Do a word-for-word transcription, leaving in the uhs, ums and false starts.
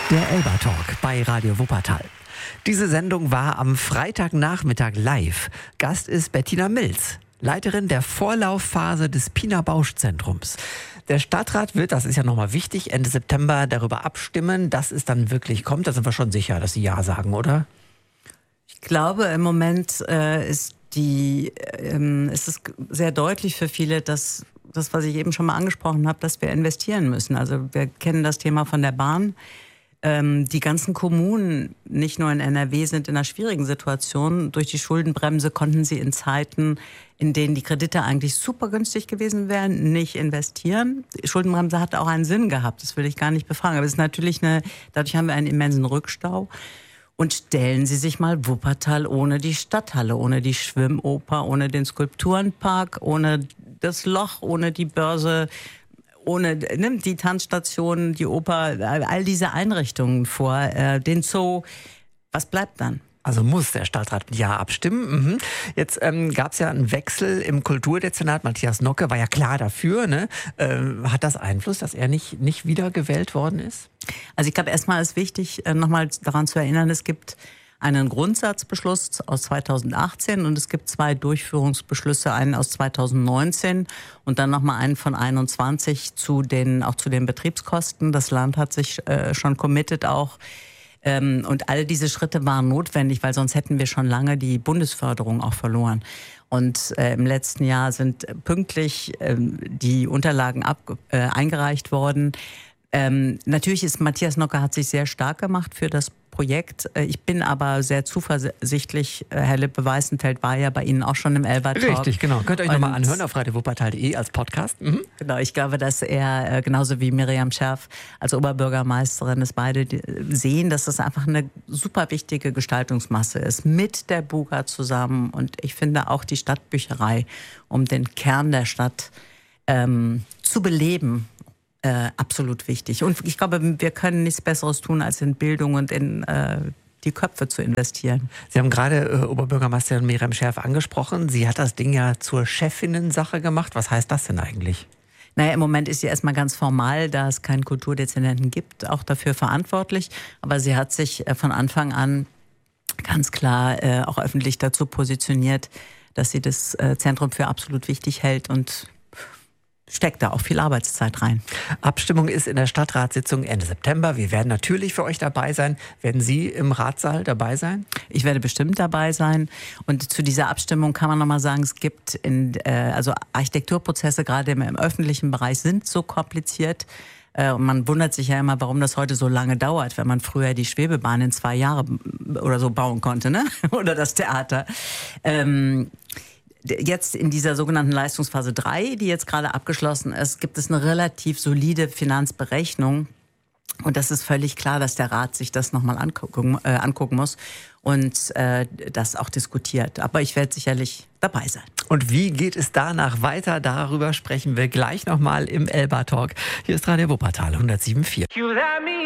Der Elba Talk bei Radio Wuppertal. Diese Sendung war am Freitagnachmittag live. Gast ist Bettina Milz, Leiterin der Vorlaufphase des Pina Bausch Zentrums. Der Stadtrat wird, das ist ja nochmal wichtig, Ende September darüber abstimmen, dass es dann wirklich kommt. Da sind wir schon sicher, dass Sie Ja sagen, oder? Ich glaube, im Moment äh, ist, die, ähm, ist es sehr deutlich für viele, dass das, was ich eben schon mal angesprochen habe, dass wir investieren müssen. Also wir kennen das Thema von der Bahn. Ähm, die ganzen Kommunen, nicht nur in N R W, sind in einer schwierigen Situation. Durch die Schuldenbremse konnten sie in Zeiten, in denen die Kredite eigentlich super günstig gewesen wären, nicht investieren. Die Schuldenbremse hat auch einen Sinn gehabt, das will ich gar nicht befragen. Aber es ist natürlich eine, dadurch haben wir einen immensen Rückstau. Und stellen Sie sich mal Wuppertal ohne die Stadthalle, ohne die Schwimmoper, ohne den Skulpturenpark, ohne das Loch, ohne die Börse, ohne ne, die Tanzstation, die Oper, all diese Einrichtungen vor, äh, den Zoo. Was bleibt dann? Also muss der Stadtrat mit Ja abstimmen. Mhm. Jetzt ähm, gab es ja einen Wechsel im Kulturdezernat. Matthias Nocke war ja klar dafür. Ne? Ähm, hat das Einfluss, dass er nicht, nicht wiedergewählt worden ist? Also ich glaube, erstmal ist wichtig, äh, nochmal daran zu erinnern, es gibt einen Grundsatzbeschluss aus zweitausendachtzehn und es gibt zwei Durchführungsbeschlüsse, einen aus zweitausendneunzehn und dann nochmal einen von einundzwanzig zu den, auch zu den Betriebskosten. Das Land hat sich äh, schon committed auch. Ähm, und all diese Schritte waren notwendig, weil sonst hätten wir schon lange die Bundesförderung auch verloren. Und äh, im letzten Jahr sind pünktlich ähm, die Unterlagen ab, äh, eingereicht worden. Ähm, natürlich ist Matthias Nocke hat sich sehr stark gemacht für das Projekt. Ich bin aber sehr zuversichtlich. Herr Lippe-Weißenfeld war ja bei Ihnen auch schon im Elba Talk. Richtig, genau. Könnt ihr euch nochmal anhören auf radio wuppertal punkt de als Podcast. Mhm. Genau, ich glaube, dass er genauso wie Miriam Scherf als Oberbürgermeisterin es beide sehen, dass das einfach eine super wichtige Gestaltungsmasse ist. Mit der Buga zusammen und ich finde auch die Stadtbücherei, um den Kern der Stadt ähm, zu beleben. Äh, absolut wichtig. Und ich glaube, wir können nichts Besseres tun, als in Bildung und in äh, die Köpfe zu investieren. Sie haben gerade äh, Oberbürgermeisterin Miriam Scherf angesprochen. Sie hat das Ding ja zur Chefinnen-Sache gemacht. Was heißt das denn eigentlich? Naja, im Moment ist sie erstmal ganz formal, da es keinen Kulturdezernenten gibt, auch dafür verantwortlich. Aber sie hat sich äh, von Anfang an ganz klar äh, auch öffentlich dazu positioniert, dass sie das äh, Zentrum für absolut wichtig hält und steckt da auch viel Arbeitszeit rein. Abstimmung ist in der Stadtratssitzung Ende September. Wir werden natürlich für euch dabei sein. Werden Sie im Ratssaal dabei sein? Ich werde bestimmt dabei sein. Und zu dieser Abstimmung kann man noch mal sagen, es gibt in, äh, also Architekturprozesse gerade im, im öffentlichen Bereich sind so kompliziert. Äh, und man wundert sich ja immer, warum das heute so lange dauert, wenn man früher die Schwebebahn in zwei Jahren oder so bauen konnte, ne? Oder das Theater. Ähm, Jetzt in dieser sogenannten Leistungsphase drei, die jetzt gerade abgeschlossen ist, gibt es eine relativ solide Finanzberechnung. Und das ist völlig klar, dass der Rat sich das nochmal angucken, äh, angucken muss und äh, das auch diskutiert. Aber ich werde sicherlich dabei sein. Und wie geht es danach weiter? Darüber sprechen wir gleich nochmal im Elba Talk. Hier ist Radio Wuppertal hundertsieben Komma vier.